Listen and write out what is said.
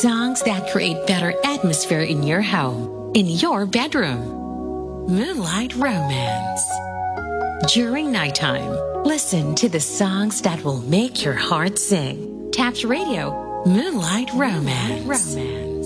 Songs that create better atmosphere in your home, in your bedroom. Moonlight Romance. During nighttime, listen to the songs that will make your heart sing. Taps Radio, Moonlight Romance.